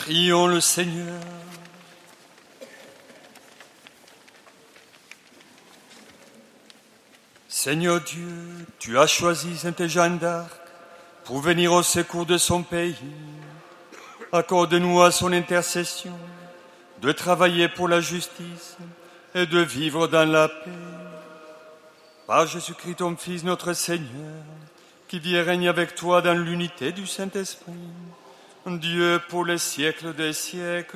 Prions le Seigneur. Seigneur Dieu, tu as choisi Sainte Jeanne d'Arc pour venir au secours de son pays. Accorde-nous à son intercession de travailler pour la justice et de vivre dans la paix. Par Jésus-Christ, ton Fils, notre Seigneur, qui vit et règne avec toi dans l'unité du Saint-Esprit, Dieu pour les siècles des siècles.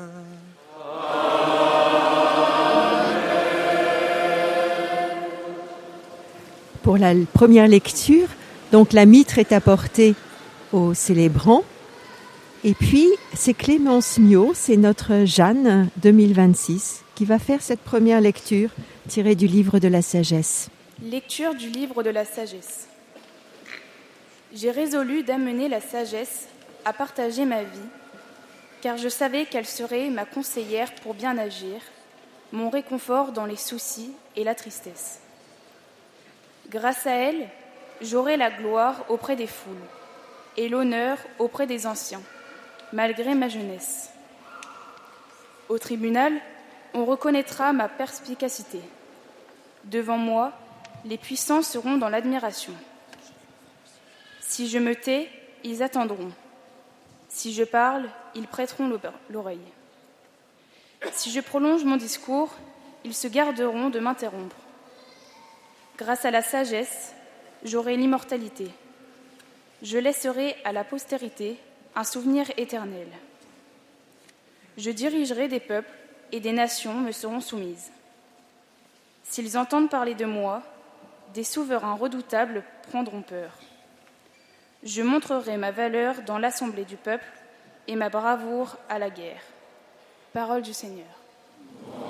Pour la première lecture, donc la mitre est apportée aux célébrants. Et puis, c'est Clémence Miot, c'est notre Jeanne 2026, qui va faire cette première lecture tirée du livre de la sagesse. Lecture du livre de la sagesse. J'ai résolu d'amener la sagesse à partager ma vie, car je savais qu'elle serait ma conseillère pour bien agir, mon réconfort dans les soucis et la tristesse. Grâce à elle, j'aurai la gloire auprès des foules et l'honneur auprès des anciens, malgré ma jeunesse. Au tribunal, on reconnaîtra ma perspicacité. Devant moi, les puissants seront dans l'admiration. Si je me tais, ils attendront. Si je parle, ils prêteront l'oreille. Si je prolonge mon discours, ils se garderont de m'interrompre. Grâce à la sagesse, j'aurai l'immortalité. Je laisserai à la postérité un souvenir éternel. Je dirigerai des peuples et des nations me seront soumises. S'ils entendent parler de moi, des souverains redoutables prendront peur. Je montrerai ma valeur dans l'assemblée du peuple et ma bravoure à la guerre. Parole du Seigneur.